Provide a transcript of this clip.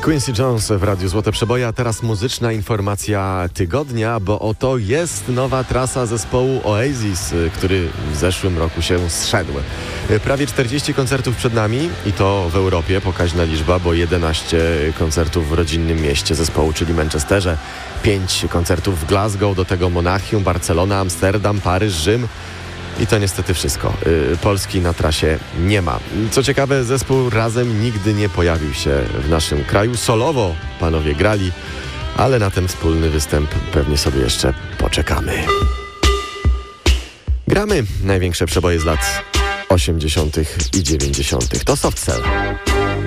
Quincy Jones w Radiu Złote Przeboje, a teraz muzyczna informacja tygodnia, bo oto jest nowa trasa zespołu Oasis, który w zeszłym roku się zszedł. Prawie 40 koncertów przed nami i to w Europie, pokaźna liczba, bo 11 koncertów w rodzinnym mieście zespołu, czyli Manchesterze, 5 koncertów w Glasgow, do tego Monachium, Barcelona, Amsterdam, Paryż, Rzym. I to niestety wszystko. Polski na trasie nie ma. Co ciekawe, zespół Razem nigdy nie pojawił się w naszym kraju. Solowo panowie grali, ale na ten wspólny występ pewnie sobie jeszcze poczekamy. Gramy największe przeboje z lat 80. i 90. To Soft Cell.